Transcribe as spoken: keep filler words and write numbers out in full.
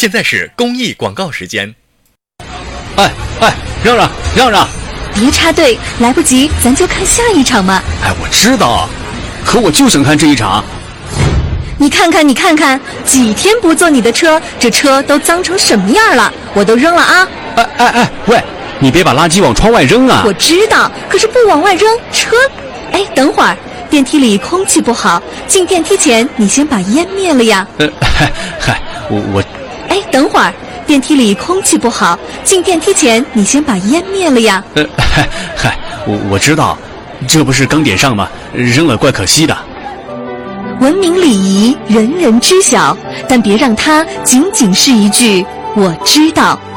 现在是公益广告时间。 哎哎，让让让让！ 别插队，来不及，咱就看下一场嘛。 哎，我知道，可我就想看这一场。 你看看，你看看，几天不坐你的车，这车都脏成什么样了？我都扔了啊！ 哎哎哎，喂，你别把垃圾往窗外扔啊！ 我知道，可是不往外扔，车……哎，等会儿，电梯里空气不好，进电梯前你先把烟灭了呀。 呃，嗨嗨，我我…… 哎，等会儿，电梯里空气不好，进电梯前你先把烟灭了呀。 呃，嗨嗨，我我知道，这不是刚点上吗？扔了怪可惜的。 文明礼仪，人人知晓，但别让它仅仅是一句“我知道”。